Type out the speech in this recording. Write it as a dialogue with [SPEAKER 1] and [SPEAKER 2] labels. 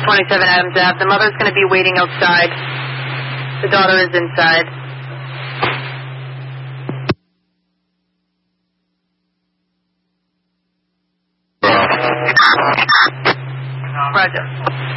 [SPEAKER 1] 27 Adams Ave. The mother's going to be waiting outside. The daughter is inside. Roger.